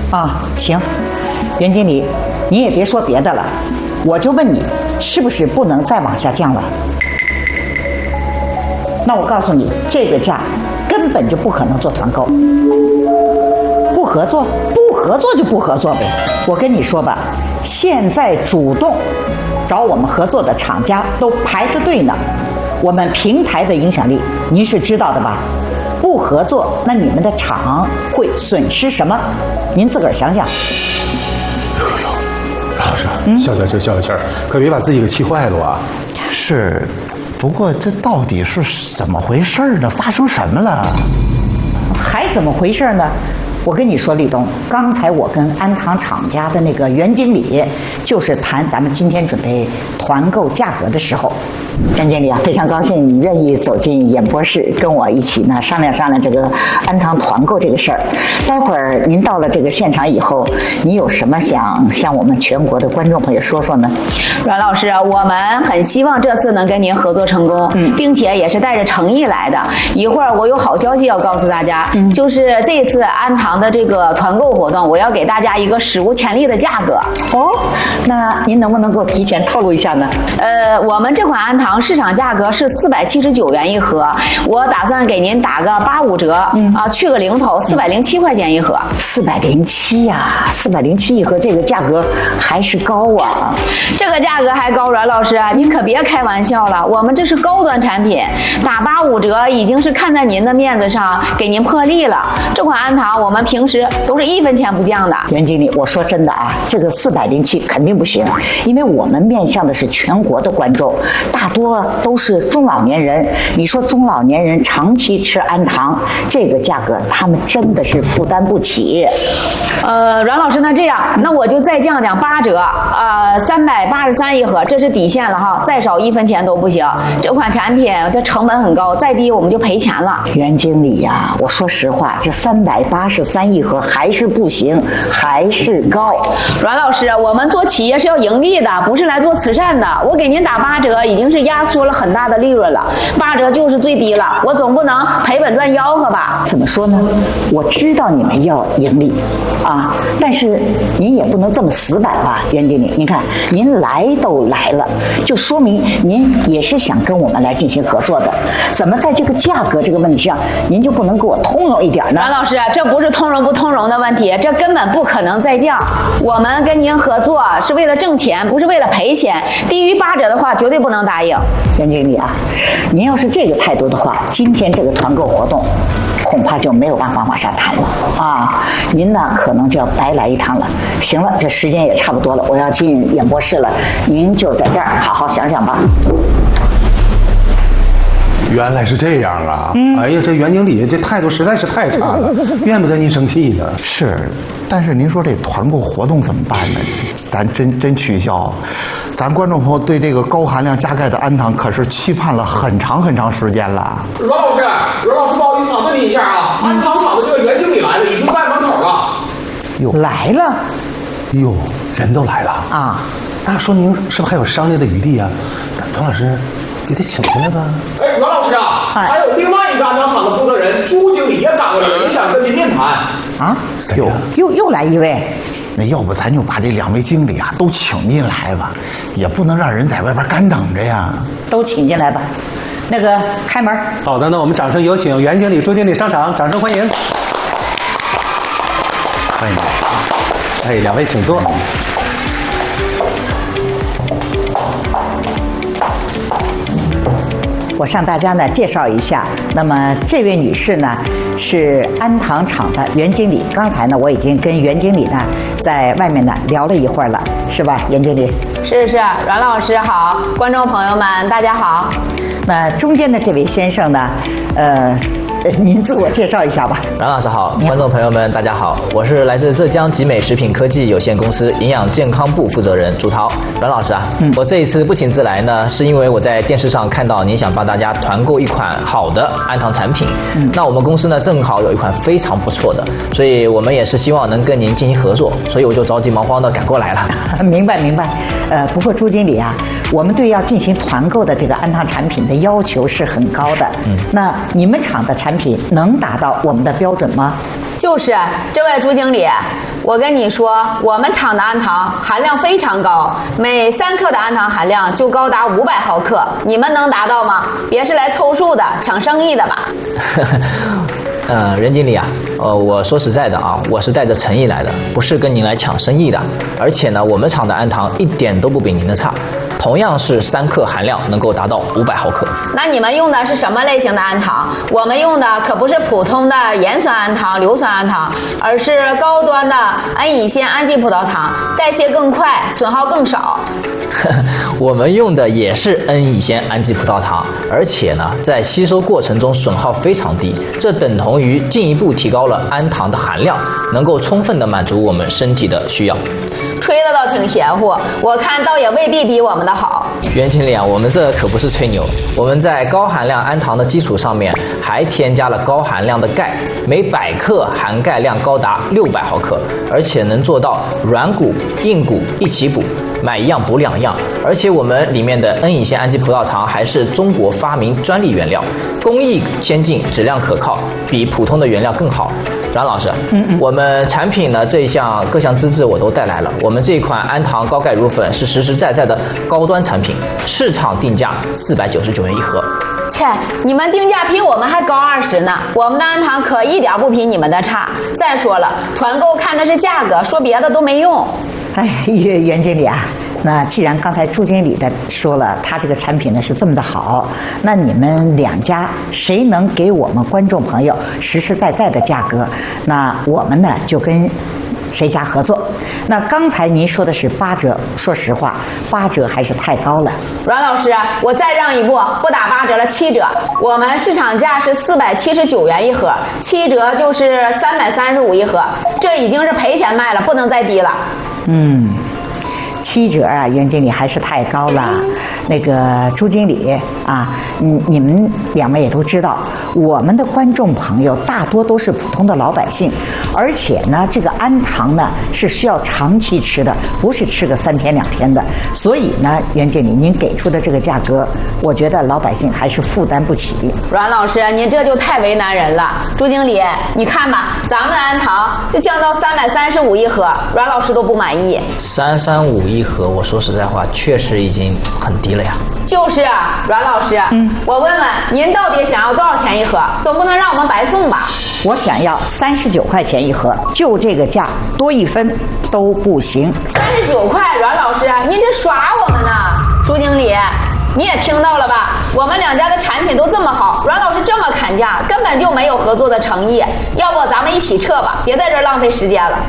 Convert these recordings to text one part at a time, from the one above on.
啊，行，袁经理，你也别说别的了，我就问你，是不是不能再往下降了？那我告诉你，这个价根本就不可能做团购。不合作，不合作就不合作呗。我跟你说吧，现在主动找我们合作的厂家都排着队呢。我们平台的影响力您是知道的吧？不合作，那你们的厂会损失什么？您自个儿想想。 老师，消消气儿，消消气儿，可别把自己给气坏了啊！ 是，不过这到底是怎么回事呢？发生什么了？ 还怎么回事呢？我跟你说，立东，刚才我跟安堂厂家的那个袁经理，就是谈咱们今天准备团购价格的时候，袁经理啊，非常高兴你愿意走进演播室，跟我一起呢商量商量这个安堂团购这个事儿。待会儿您到了这个现场以后，你有什么想向我们全国的观众朋友说说呢？ 阮老师，我们很希望这次能跟您合作成功，并且也是带着诚意来的。一会儿我有好消息要告诉大家，就是这次安堂的这个团购活动，我要给大家一个史无前例的价格。 哦，那您能不能给我提前透露一下呢？ 我们这款安堂市场价格是479元一盒，我打算给您打个85折，去个零头，407块钱一盒。 407呀，407一盒，这个价格还是高啊。 这个价格还高，阮老师，您可别开玩笑了，我们这是高端产品，打85折已经是看在您的面子上给您破例了。这款安堂我们平时都是1分钱不降的。 袁经理，我说真的啊，这个407肯定不行，因为我们面向的是全国的观众，大多都是中老年人。你说中老年人长期吃安堂，这个价格他们真的是负担不起。 阮老师，那这样，那我就再降8折，383一盒，这是底线了哈，再少1分钱都不行。这款产品这成本很高，再低我们就赔钱了。 袁经理呀，我说实话，这383一盒还是不行，还是高。 阮老师，我们做企业是要盈利的，不是来做慈善的。我给您打8折，已经是压缩了很大的利润了，8折就是最低了，我总不能赔本赚吆喝吧？ 怎么说呢？我知道你们要盈利啊，但是您也不能这么死板吧，袁经理。您看，您来都来了，就说明您也是想跟我们来进行合作的。怎么在这个价格这个问题上，您就不能给我通融一点呢？ 阮老师，这不是通融不通融的问题，这根本不可能再降。我们跟您合作是为了挣钱，不是为了赔钱。低于8折的话，绝对不能答应。 袁经理啊，您要是这个态度的话，今天这个团购活动恐怕就没有办法往下谈了啊！您呢可能就要白来一趟了。行了，这时间也差不多了，我要进演播室了，您就在这儿好好想想吧。 原来是这样啊！哎呀，这袁经理这态度实在是太差了，怨不得您生气呢。 是，但是您说这团购活动怎么办呢？咱真取消，咱观众朋友对这个高含量加钙的安堂可是期盼了很长很长时间了。 阮老师，不好意思，问您一下啊，安堂厂的这个袁经理来了，已经在门口了。 哟，来了。 哟，人都来了啊， 那说明是不是还有商量的余地啊？张老师，给他请进来吧。 哎，阮老师啊，还有另外一个安堂厂的负责人朱经理也赶过来了，也想跟您面谈。 啊，又来一位。 那要不咱就把这2位经理啊都请进来吧，也不能让人在外边干等着呀。 都请进来吧。那个开门。 好的，那我们掌声有请袁经理、朱经理上场，掌声欢迎。欢迎。哎，2位请坐。 我向大家呢介绍一下，那么这位女士呢是安堂厂的袁经理。刚才呢我已经跟袁经理呢在外面呢聊了一会儿了，是吧，袁经理？ 是，阮老师好，观众朋友们大家好。 那中间的这位先生呢，您自我介绍一下吧。 阮老师好，观众朋友们大家好，我是来自浙江集美食品科技有限公司营养健康部负责人朱涛。阮老师啊，我这一次不请自来呢，是因为我在电视上看到您想帮大家团购一款好的安堂产品，那我们公司呢正好有一款非常不错的，所以我们也是希望能跟您进行合作，所以我就着急忙慌的赶过来了。 明白。不过朱经理啊，我们对要进行团购的这个安堂产品的要求是很高的。那你们厂的产品能达到我们的标准吗？ 就是这位朱经理， 我跟你说，我们厂的氨糖含量非常高，每3克的氨糖含量就高达500毫克，你们能达到吗？别是来凑数的、抢生意的吧？ 任经理啊，我说实在的啊，我是带着诚意来的，不是跟您来抢生意的。而且呢，我们厂的氨糖一点都不比您的差，同样是3克含量能够达到500毫克。 那你们用的是什么类型的氨糖？我们用的可不是普通的盐酸氨糖、硫酸氨糖，而是高端的N乙酰氨基葡萄糖，代谢更快，损耗更少。 我们用的也是N乙酰氨基葡萄糖，而且呢，在吸收过程中损耗非常低，这等同于进一步提高了氨糖的含量，能够充分的满足我们身体的需要。 吹的倒挺邪乎，我看倒也未必比我们的好。 袁经理啊，我们这可不是吹牛，我们在高含量氨糖的基础上面还添加了高含量的钙，每100克含钙量高达600毫克，而且能做到软骨、硬骨一起补，买一样补2样。而且我们里面的N乙酰氨基葡萄糖还是中国发明专利原料，工艺先进，质量可靠，比普通的原料更好。阮老师，我们产品呢这一项各项资质我都带来了。我们这一款氨糖高钙乳粉是实实在在的高端产品，市场定价499元一盒。 切，你们定价比我们还高20呢，我们的氨糖可一点不比你们的差。再说了，团购看的是价格，说别的都没用。 哎，袁经理啊，那既然刚才朱经理的说了，他这个产品呢是这么的好，那你们2家谁能给我们观众朋友实实在在的价格，那我们呢就跟谁家合作。那刚才您说的是8折，说实话8折还是太高了。 阮老师，我再让一步，不打8折了，7折。我们市场价是479元一盒，7折就是335一盒，这已经是赔钱卖了，不能再低了。 7折啊，袁经理还是太高了。那个朱经理啊，你们2位也都知道，我们的观众朋友大多都是普通的老百姓，而且呢，这个氨糖呢是需要长期吃的，不是吃个3天2天的。所以呢，袁经理您给出的这个价格，我觉得老百姓还是负担不起。 阮老师，您这就太为难人了。朱经理，你看吧，咱们的氨糖就降到335一盒，阮老师都不满意。 335一盒，我说实在话，确实已经很低了呀。 就是啊，阮老师，我问问您到底想要多少钱一盒？总不能让我们白送吧？ 我想要39块钱一盒，就这个价，多1分都不行。 39块，阮老师，您这耍我们呢？朱经理，你也听到了吧？我们2家的产品都这么好，阮老师这么砍价，根本就没有合作的诚意。要不咱们一起撤吧，别在这儿浪费时间了。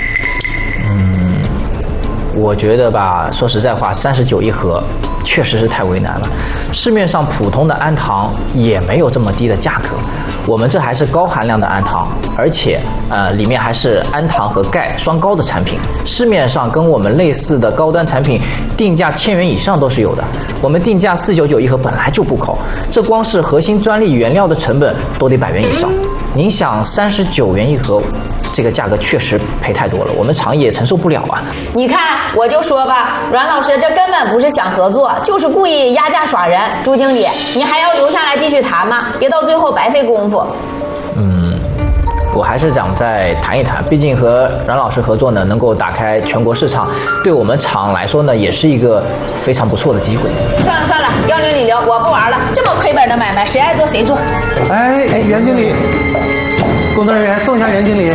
我觉得吧，说实在话，39一盒确实是太为难了。市面上普通的氨糖也没有这么低的价格，我们这还是高含量的氨糖，而且里面还是氨糖和钙双高的产品。市面上跟我们类似的高端产品定价1000元以上都是有的，我们定价499一盒本来就不高，这光是核心专利原料的成本都得100元以上。您想39元一盒，这个价格确实赔太多了，我们厂也承受不了啊。 你看，我就说吧，阮老师这根本不是想合作，就是故意压价耍人。朱经理，你还要留下来继续谈吗？别到最后白费功夫。 我还是想再谈一谈，毕竟和阮老师合作呢，能够打开全国市场，对我们厂来说呢，也是一个非常不错的机会。 算了算了，要领理留，我不玩了，这么亏本的买卖，谁爱做谁做。 哎，袁经理，工作人员送下袁经理。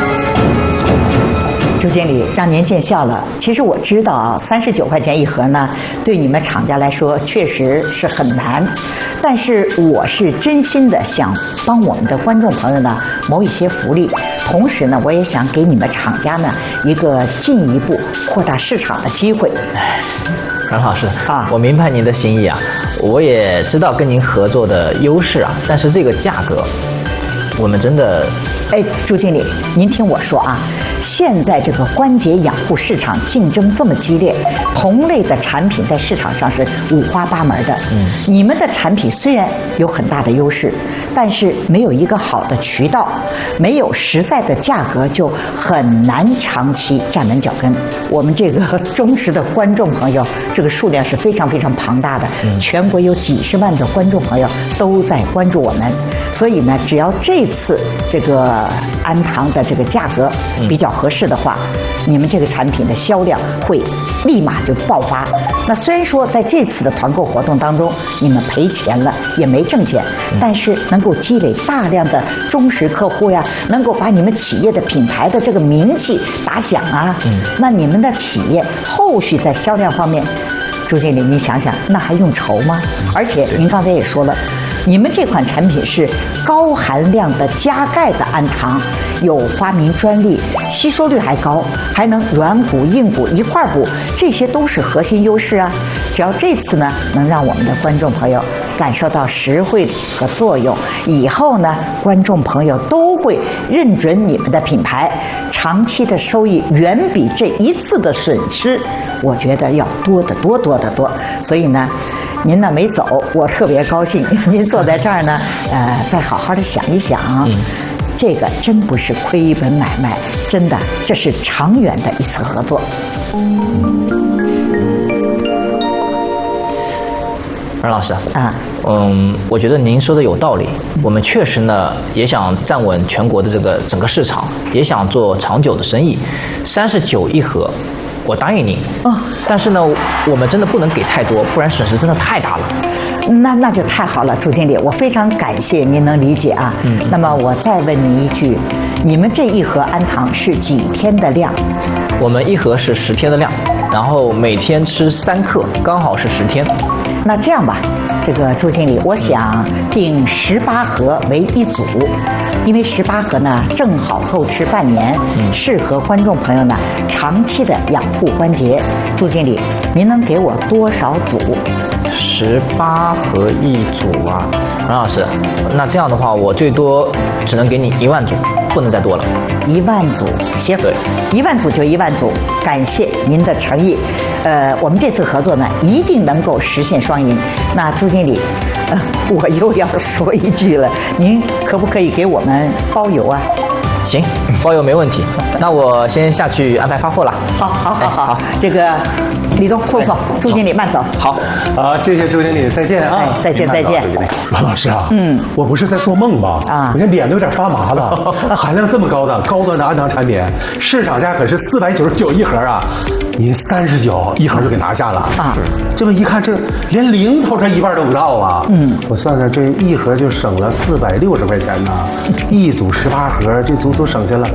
朱经理，让您见笑了。其实我知道啊，39块钱一盒呢，对你们厂家来说确实是很难。但是我是真心的想帮我们的观众朋友呢谋一些福利，同时呢，我也想给你们厂家呢一个进一步扩大市场的机会。 阮老师啊， 我明白您的心意啊，我也知道跟您合作的优势啊，但是这个价格，我们真的…… 哎，朱经理，您听我说啊，现在这个关节养护市场竞争这么激烈，同类的产品在市场上是五花八门的。你们的产品虽然有很大的优势，但是没有一个好的渠道，没有实在的价格，就很难长期站稳脚跟。我们这个忠实的观众朋友，这个数量是非常非常庞大的，全国有几十万的观众朋友都在关注我们，所以呢，只要这这次这个安堂的这个价格比较合适的话，你们这个产品的销量会立马就爆发。那虽然说在这次的团购活动当中你们赔钱了，也没挣钱，但是能够积累大量的忠实客户呀，能够把你们企业的品牌的这个名气打响啊。那你们的企业后续在销量方面，朱经理您想想，那还用愁吗？而且您刚才也说了，你们这款产品是高含量的加钙的氨糖，有发明专利，吸收率还高，还能软骨硬骨一块补，这些都是核心优势啊。只要这次呢能让我们的观众朋友感受到实惠和作用，以后呢观众朋友都会认准你们的品牌，长期的收益远比这一次的损失，我觉得要多得多得多。所以呢您呢没走，我特别高兴。您坐在这儿呢，再好好的想一想，这个真不是亏本买卖，真的这是长远的一次合作。 阮老师啊， 我觉得您说的有道理。我们确实呢也想站稳全国的这个整个市场，也想做长久的生意。39一盒，我答应您。但是呢，我们真的不能给太多，不然损失真的太大了。 那就太好了，朱经理，我非常感谢您能理解啊。那么我再问您一句，你们这一盒氨糖是几天的量？ 我们一盒是10天的量，然后每天吃3克，刚好是10天。 那这样吧，这个朱经理，我想定18盒为一组，因为18盒呢正好够吃半年，适合观众朋友呢长期的养护关节。朱经理，您能给我多少组 ？18盒一组啊，阮老师，那这样的话，我最多只能给你1万组，不能再多了。 1万组，行，1万组就1万组，感谢您的诚意。我们这次合作呢，一定能够实现双赢。那朱经理，我又要说一句了，您可不可以给我们包邮啊？ 行，包邮没问题。那我先下去安排发货了。 好，这个李东送，朱经理慢走。 好，谢谢朱经理，再见啊！ 再见。 阮老师啊，我不是在做梦吧？我这脸都有点发麻了。含量这么高的高端的氨糖产品，市场价可是499一盒啊，您39一盒就给拿下了啊！这么一看，这连零头这一半都不到啊！我算算，这一盒就省了460块钱呢，一组18盒，这足足省下了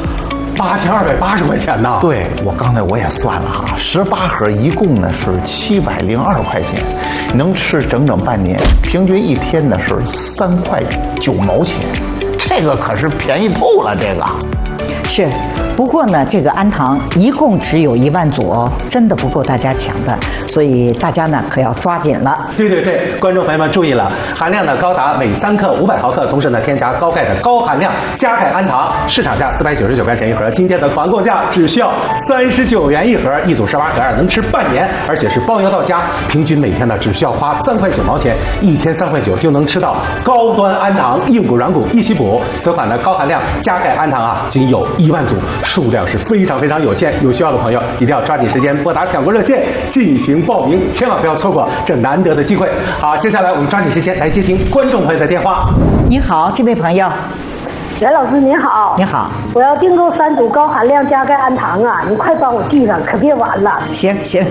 8280块钱呢。 对，刚才我也算了哈，18盒一共呢是702块钱，能吃整半年，平均一天呢是3块9毛钱，这个可是便宜透了，这个。 是，不过呢，这个氨糖一共只有1万组哦，真的不够大家抢的，所以大家呢可要抓紧了。 对，观众朋友们注意了，含量呢高达每3克500毫克，同时呢添加高钙的高含量加钙氨糖，市场价499块钱一盒，今天的团购价只需要39元一盒，一组18盒能吃半年，而且是包邮到家，平均每天呢只需要花3块9毛钱，一天3块9就能吃到高端氨糖，硬骨软骨一起补。此款的高含量加钙氨糖啊，仅有1万组，数量是非常有限，有需要的朋友一定要抓紧时间拨打抢购热线进行报名，千万不要错过这难得的机会。好，接下来我们抓紧时间来接听观众朋友的电话。 您好，这位朋友。 袁老师您好， 你好， 我要订购3组高含量加钙氨糖啊，你快帮我记上，可别晚了。 行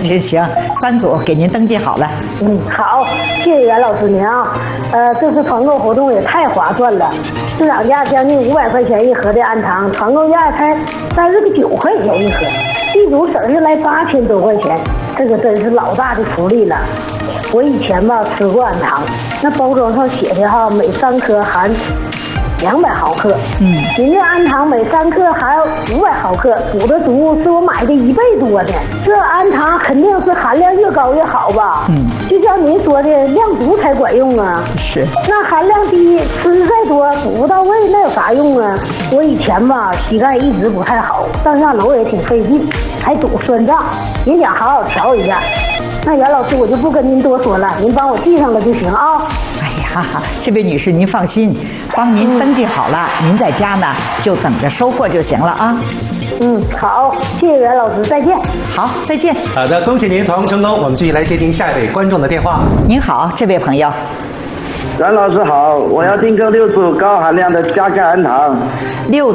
，3组给您登记好了。 好，谢谢袁老师您啊。这次团购活动也太划算了，市场价将近500块钱一盒的氨糖，团购价才39块钱一盒，一组省下来8000多块钱，这个真是老大的福利了。我以前吧吃过氨糖，那包装上写的哈，每3颗含200毫克，您这氨糖每3克含500毫克，补的足是我买的1倍多的。这氨糖肯定是含量越高越好吧？就像您说的，量足才管用啊。 是。那含量低，吃再多补不到位，那有啥用啊？我以前吧膝盖一直不太好，上下楼也挺费劲，还堵酸胀，也想好好调一下。那袁老师，我就不跟您多说了，您帮我记上了就行啊。 哎呀，这位女士您放心，帮您登记好了，您在家呢就等着收货就行了啊。 好，谢谢袁老师，再见。 好，再见。 好的，恭喜您团购成功，我们继续来接听下一位观众的电话。 您好，这位朋友。 阮老师好，我要订购6组高含量的加钙氨糖。 6